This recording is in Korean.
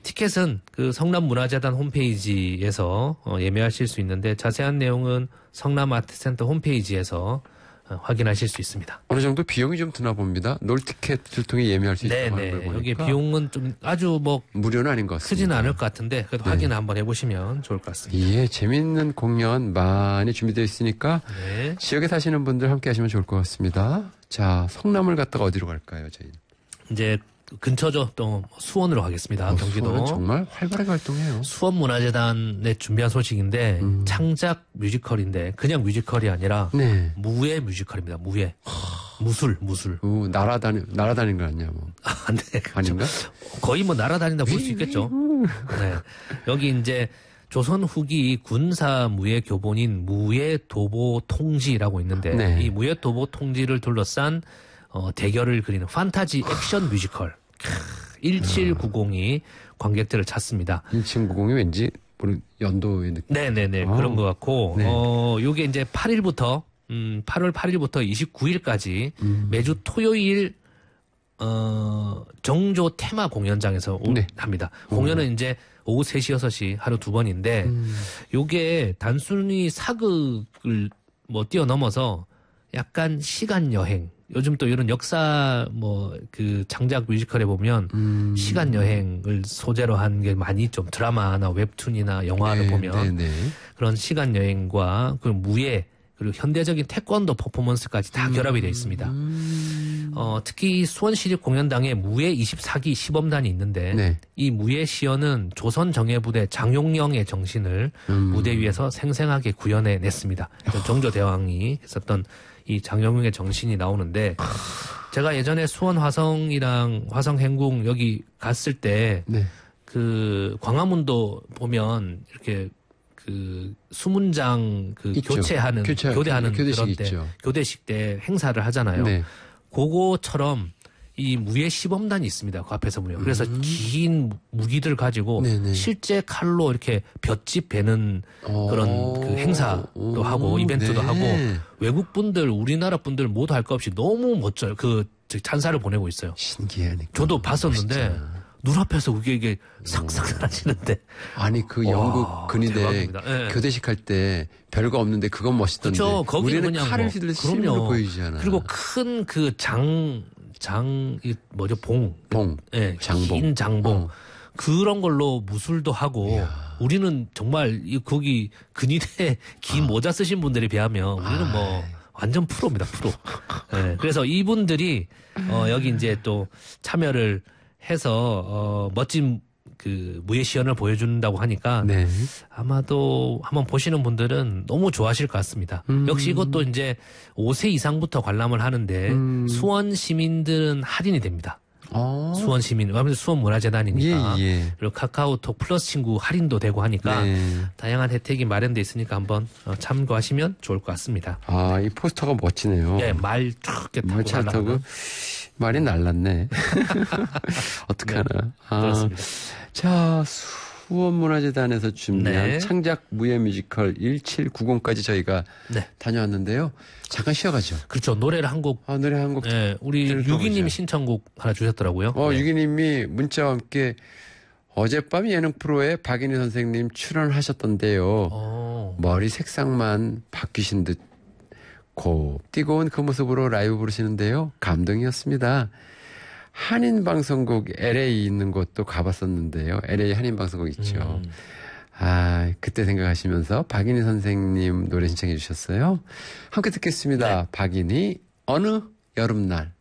티켓은 그 성남문화재단 홈페이지에서 예매하실 수 있는데 자세한 내용은 성남아트센터 홈페이지에서 확인하실 수 있습니다. 어느 정도 비용이 좀 드나 봅니다. 놀티켓을 통해 예매할 수 있다고 하는 걸 보니까. 여기 비용은 좀 아주 뭐 무료는 아닌 것 같습니다. 크지는 않을 것 같은데 그래도 네. 확인 한번 해보시면 좋을 것 같습니다. 예, 재밌는 공연 많이 준비되어 있으니까 네. 지역에 사시는 분들 함께 하시면 좋을 것 같습니다. 자, 성남을 갔다가 어디로 갈까요, 저희? 이제 근처죠. 또 수원으로 가겠습니다. 경기도. 수원은 정말 활발하게 활동해요. 수원문화재단에 준비한 소식인데 창작 뮤지컬인데 그냥 뮤지컬이 아니라 네. 무예 뮤지컬입니다. 무예. 무술. 날아다니는 거 아니냐, 뭐. 네, 그렇죠. 아닌가? 거의 뭐 날아다닌다 볼 수 있겠죠. 네. 여기 이제 조선 후기 군사 무예 교본인 무예도보 통지라고 있는데 네. 이 무예도보 통지를 둘러싼 대결을 그리는 판타지 액션 뮤지컬 1790이 관객들을 찾습니다. 1790이 왠지 모르는 연도의 느낌. 네네네 그런 것 같고 네. 요게 이제 8일부터 8월 8일부터 29일까지 매주 토요일 정조 테마 공연장에서 네. 합니다. 공연은 이제 오후 3시, 6시 하루 2번인데 요게 단순히 사극을 뭐 뛰어넘어서 약간 시간 여행. 요즘 또 이런 역사 그 장작 뮤지컬에 보면 시간 여행을 소재로 한 게 많이 좀 드라마나 웹툰이나 영화를 네, 보면 네, 네. 그런 시간 여행과 그 무예 그리고 현대적인 태권도 퍼포먼스까지 다 결합이 되어 있습니다. 특히 수원시립공연당에 무예 24기 시범단이 있는데 네. 이 무예 시연은 조선 정예부대 장용령의 정신을 무대 위에서 생생하게 구현해냈습니다. 정조대왕이 했었던 이 장용령의 정신이 나오는데 제가 예전에 수원 화성이랑 화성행궁 여기 갔을 때 네. 그 광화문도 보면 이렇게 그 수문장 그 있죠. 교대하는 교대식 그런 때 있죠. 교대식 때 행사를 하잖아요. 네. 그거처럼 이 무예 시범단이 있습니다. 그 앞에서 보면. 그래서 긴 무기들 가지고 네네. 실제 칼로 이렇게 볏짚 베는 그런 그 행사도 하고 이벤트도 네. 하고 외국 분들, 우리나라 분들 모두 할 것 없이 너무 멋져요. 그 찬사를 보내고 있어요. 신기하니까. 저도 봤었는데 멋있잖아. 눈앞에서 이게 싹싹 사라지는데. 아니 그 영국 근위대 대박입니다. 네. 교대식 할 때 별거 없는데 그건 멋있던데. 그렇죠. 거기는 우리는 그냥 칼을 휘둘러 실로 보이잖아. 그리고 큰 그 봉. 예, 장봉. 긴 장봉. 그런 걸로 무술도 하고 우리는 정말 거기 근위대 긴 모자 쓰신 분들에 비하면 우리는 뭐 완전 프로입니다, 프로. 예, 그래서 이분들이 여기 이제 또 참여를 해서 멋진 그 무예 시연을 보여준다고 하니까 네. 아마도 한번 보시는 분들은 너무 좋아하실 것 같습니다. 역시 이것도 이제 5세 이상부터 관람을 하는데 수원 시민들은 할인이 됩니다. 수원 시민, 아무래도 수원 문화재단이니까 예. 그리고 카카오톡 플러스 친구 할인도 되고 하니까 네. 다양한 혜택이 마련돼 있으니까 한번 참고하시면 좋을 것 같습니다. 아, 이 포스터가 멋지네요. 예, 말 쭉 타고 말차 타고 말이 날랐네. 어떡하나. 네, 그렇습니다. 자, 수원문화재단에서 준비한 네. 창작 무예 뮤지컬 1790까지 저희가 네. 다녀왔는데요. 잠깐 쉬어가죠. 그렇죠. 노래를 한 곡. 노래 한 곡. 예, 우리 들어보죠. 유기님이 신청곡 하나 주셨더라고요. 네. 유기님이 문자와 함께 어젯밤 예능 프로에 박인희 선생님 출연하셨던데요. 머리 색상만 바뀌신 듯 곱디고 온 그 모습으로 라이브 부르시는데요. 감동이었습니다. 한인방송국 LA 있는 곳도 가봤었는데요. LA 한인방송국 있죠. 그때 생각하시면서 박인희 선생님 노래 신청해 주셨어요. 함께 듣겠습니다. 네. 박인희 어느 여름날.